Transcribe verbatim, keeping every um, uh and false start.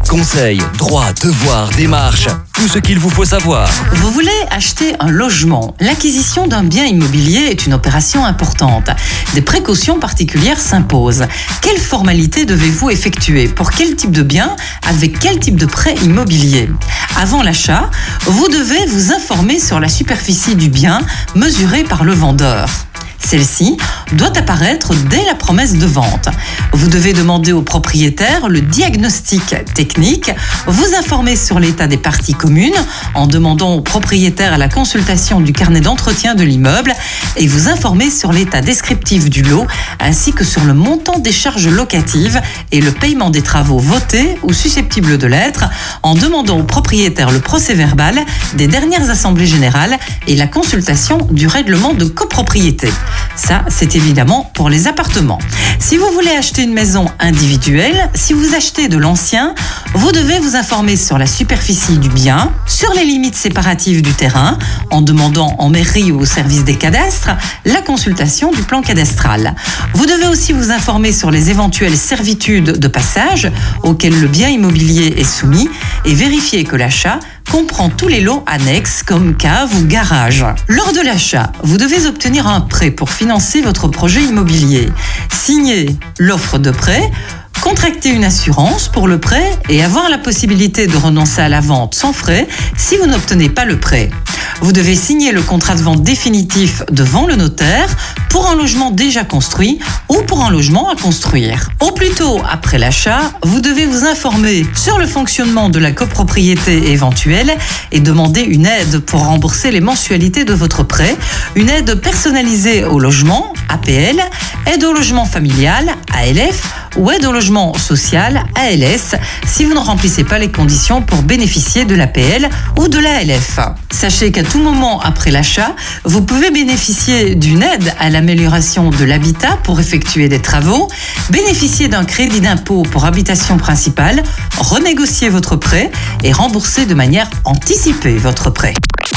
Conseils, droits, devoirs, démarches, tout ce qu'il vous faut savoir. Vous voulez acheter un logement. L'acquisition d'un bien immobilier est une opération importante. Des précautions particulières s'imposent. Quelles formalités devez-vous effectuer? Pour quel type de bien? Avec quel type de prêt immobilier? Avant l'achat, vous devez vous informer sur la superficie du bien mesurée par le vendeur. Celle-ci doit apparaître dès la promesse de vente. Vous devez demander au propriétaire le diagnostic technique, vous informer sur l'état des parties communes en demandant au propriétaire la consultation du carnet d'entretien de l'immeuble et vous informer sur l'état descriptif du lot ainsi que sur le montant des charges locatives et le paiement des travaux votés ou susceptibles de l'être en demandant au propriétaire le procès-verbal des dernières assemblées générales et la consultation du règlement de copropriété. Ça, c'est évidemment pour les appartements. Si vous voulez acheter une maison individuelle, si vous achetez de l'ancien, vous devez vous informer sur la superficie du bien, sur les limites séparatives du terrain, en demandant en mairie ou au service des cadastres la consultation du plan cadastral. Vous devez aussi vous informer sur les éventuelles servitudes de passage auxquelles le bien immobilier est soumis et vérifier que l'achat comprend tous les lots annexes comme cave ou garage. Lors de l'achat, vous devez obtenir un prêt pour financer votre projet immobilier. Signer l'offre de prêt, contracter une assurance pour le prêt et avoir la possibilité de renoncer à la vente sans frais si vous n'obtenez pas le prêt. Vous devez signer le contrat de vente définitif devant le notaire pour un logement déjà construit ou pour un logement à construire. Au plus tôt après l'achat, vous devez vous informer sur le fonctionnement de la copropriété éventuelle et demander une aide pour rembourser les mensualités de votre prêt, une aide personnalisée au logement, A P L, aide au logement familial, A L F, ou aide au logement social, A L S, si vous ne remplissez pas les conditions pour bénéficier de l'A P L ou de l'A L F. Sachez qu'à tout moment après l'achat, vous pouvez bénéficier d'une aide à l'amélioration de l'habitat pour effectuer des travaux, bénéficier d'un crédit d'impôt pour habitation principale, renégocier votre prêt et rembourser de manière anticipée votre prêt.